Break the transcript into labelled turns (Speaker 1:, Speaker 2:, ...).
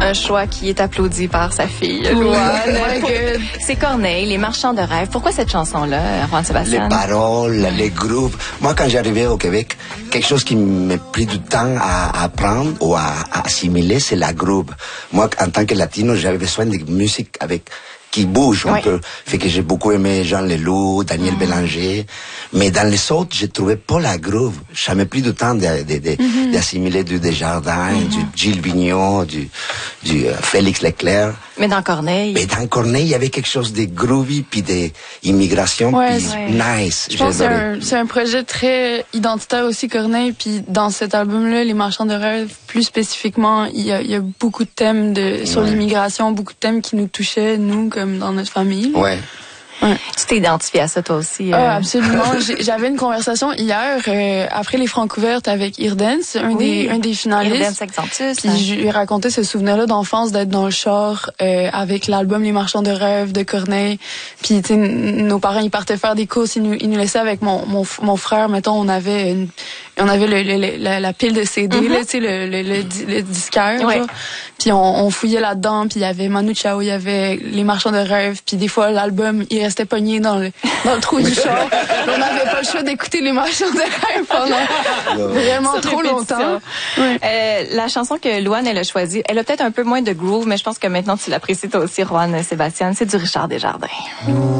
Speaker 1: Un choix qui est applaudi par sa fille, Louane. C'est Corneille, Les Marchands de rêve. Pourquoi cette chanson-là, Juan Sébastien?
Speaker 2: Les paroles, les groupes. Moi, quand j'arrivais au Québec, quelque chose qui m'a pris du temps à apprendre ou à assimiler, c'est la groove. Moi, en tant que latino, j'avais besoin de musique qui bouge un peu. Fait que j'ai beaucoup aimé Jean Leloup, Daniel Bélanger. Mais dans les autres, j'ai trouvé pas la groove. Ça m'a pris du temps d'assimiler du Desjardins, du Gilles Vigneault, du Félix Leclerc.
Speaker 1: Mais dans Corneille.
Speaker 2: Mais dans Corneille, il y avait quelque chose de groovy puis d'immigration puis nice.
Speaker 3: Je pense que c'est un projet très identitaire aussi, Corneille. Puis dans cet album-là, Les Marchands de rêve, plus spécifiquement, il y a beaucoup de thèmes sur l'immigration, beaucoup de thèmes qui nous touchaient, nous, comme dans notre famille.
Speaker 2: Ouais.
Speaker 1: Tu t'es identifié à ça, toi aussi?
Speaker 3: Absolument. J'avais une conversation hier, après les Francouvertes avec Irdens, un des finalistes.
Speaker 1: Irdens Accentus.
Speaker 3: Puis je lui ai raconté ce souvenir-là d'enfance, d'être dans le char avec l'album Les Marchands de rêve de Corneille. Puis, tu sais, nos parents, ils partaient faire des courses, ils nous laissaient avec mon frère, mettons, on avait la pile de CD, là, tu sais, le disquaire. Genre. Puis on fouillait là-dedans, puis il y avait Manu Chao, il y avait Les Marchands de rêve, puis des fois l'album il restait pogné dans le trou du char. On n'avait pas le choix d'écouter Les Marchands de rêve pendant vraiment trop longtemps.
Speaker 1: La chanson que Louane elle a choisie, elle a peut-être un peu moins de groove, mais je pense que maintenant tu l'apprécies toi aussi, Juan Sébastien, c'est du Richard Desjardins.